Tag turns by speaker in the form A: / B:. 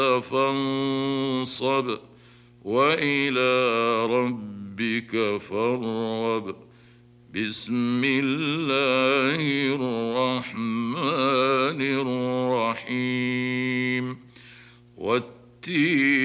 A: فانصب وإلى ربك فارغب. بسم الله الرحمن الرحيم. والتين